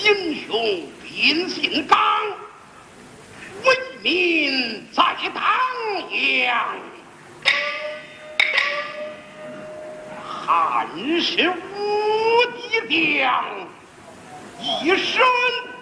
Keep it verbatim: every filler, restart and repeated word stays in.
英雄秉性刚，为民在当阳。汉室无敌将，一身